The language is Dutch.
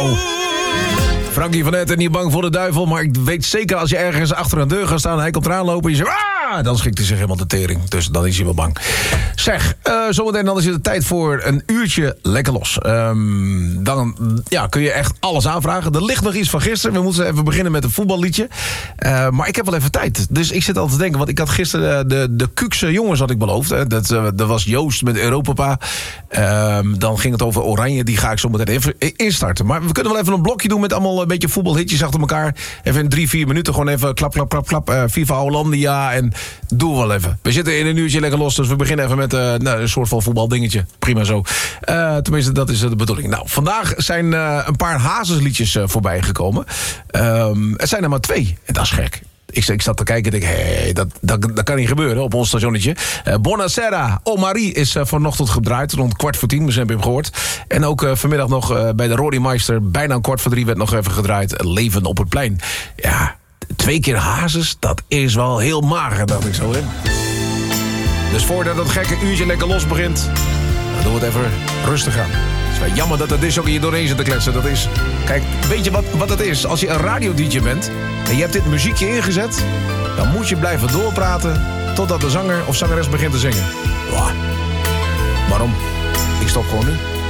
Nou, Frankie van Etten, niet bang voor de duivel. Maar ik weet zeker als je ergens achter een deur gaat staan... en hij komt eraan lopen en je zegt... dan schikt hij zich helemaal de tering. Dus dan is hij wel bang. Zeg, zometeen dan is het tijd voor een uurtje lekker los. Dan kun je echt alles aanvragen. Er ligt nog iets van gisteren. We moeten even beginnen met een voetballiedje. Maar ik heb wel even tijd. Dus ik zit al te denken... want ik had gisteren de Kuukse jongens had ik beloofd. Hè. Dat was Joost met Europapa. Dan ging het over Oranje. Die ga ik zo meteen even instarten. Maar we kunnen wel even een blokje doen... met allemaal een beetje voetbalhitjes achter elkaar. Even in 3-4 minuten gewoon even klap. Viva Hollandia en... Doe wel even. We zitten in een uurtje lekker los, dus we beginnen even met een soort van voetbaldingetje. Prima zo. Tenminste, dat is de bedoeling. Nou, vandaag zijn een paar Hazesliedjes voorbij gekomen. Het zijn er maar 2. En dat is gek. Ik zat te kijken en denk, dat kan niet gebeuren op ons stationnetje. Buonasera, Marie is vanochtend gedraaid, rond 4:15, misschien heb je hem gehoord. En ook vanmiddag nog bij de Rory Meister, bijna 2:45 werd nog even gedraaid. Leven op het plein. Ja, 2 keer Hazes, dat is wel heel mager, dacht ik zo, hè. Dus voordat dat gekke uurtje lekker los begint, dan doen we het even rustig aan. Het is wel jammer dat de disjockey hier doorheen zit te kletsen. Dat is, kijk, weet je wat het is? Als je een radio-dj bent en je hebt dit muziekje ingezet, dan moet je blijven doorpraten totdat de zanger of zangeres begint te zingen. Waarom? Ik stop gewoon nu.